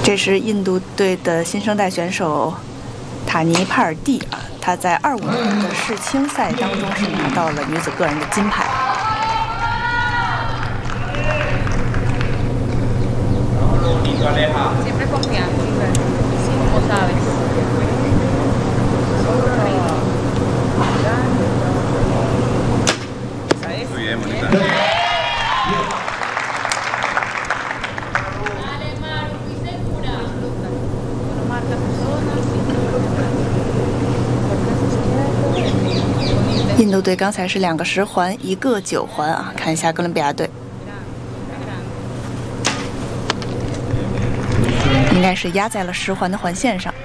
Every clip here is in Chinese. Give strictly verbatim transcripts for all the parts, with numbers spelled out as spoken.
这是印度队的新生代选手塔尼帕尔蒂啊，她在二五年的世青赛当中是拿到了女子个人的金牌。印度队刚才是两个十环，一个九环啊，看一下哥伦比亚队，应该是压在了十环的环线上。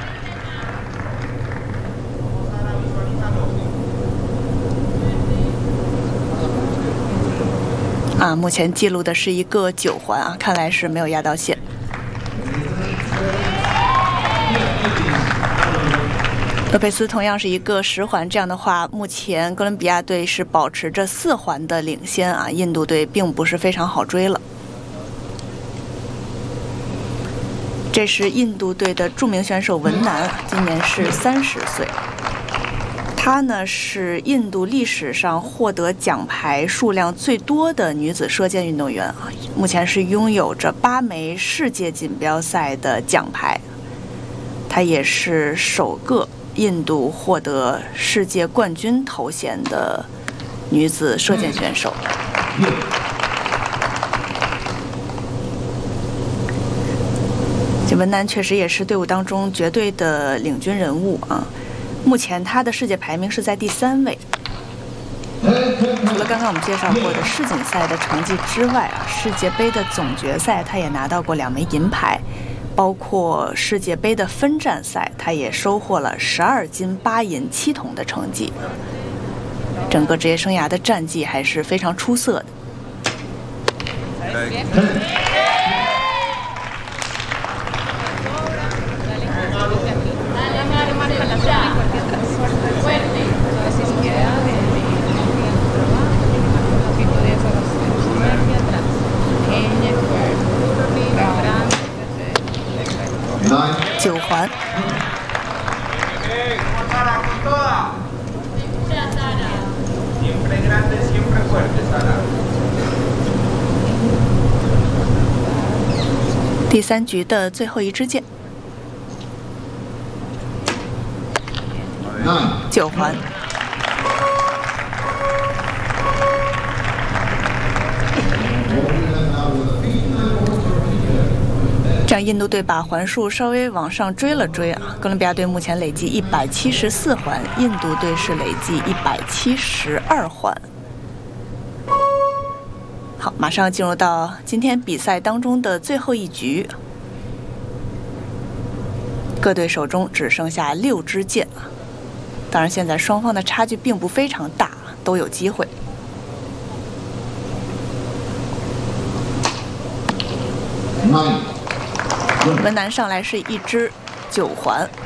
啊，目前记录的是一个九环啊，看来是没有压到线。洛佩斯同样是一个十环，这样的话，目前哥伦比亚队是保持着四环的领先啊，印度队并不是非常好追了。这是印度队的著名选手文南，今年是三十岁。她呢是印度历史上获得奖牌数量最多的女子射箭运动员啊，目前是拥有着八枚世界锦标赛的奖牌。她也是首个印度获得世界冠军头衔的女子射箭选手。这文南确实也是队伍当中绝对的领军人物啊。目前她的世界排名是在第三位。除了刚刚我们介绍过的世锦赛的成绩之外啊，世界杯的总决赛她也拿到过两枚银牌。包括世界杯的分站赛，他也收获了十二金八银七铜的成绩，整个职业生涯的战绩还是非常出色的。九环，第三局的最后一支箭，九环。这样，印度队把环数稍微往上追了追啊。哥伦比亚队目前累计一百七十四环，印度队是累计一百七十二环。好，马上进入到今天比赛当中的最后一局，各队手中只剩下六支箭啊。当然，现在双方的差距并不非常大，都有机会。文南上来是一支九环，